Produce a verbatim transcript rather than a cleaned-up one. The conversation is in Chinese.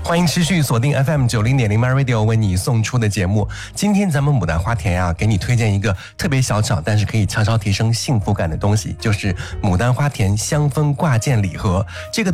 欢迎持续锁定 F M 九零点零 My Radio 为你送出的节目。今天咱们牡丹花田啊，给你推荐一个特别小巧，但是可以悄悄提升幸福感的东西，就是牡丹花田香氛挂件礼盒。这个